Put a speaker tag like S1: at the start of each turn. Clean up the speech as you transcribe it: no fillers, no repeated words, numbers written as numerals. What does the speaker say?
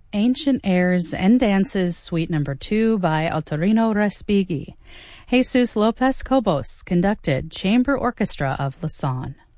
S1: Ancient Airs and Dances, Suite No. 2 by Autorino Respighi. Jesus Lopez Cobos conducted Chamber Orchestra of Lausanne.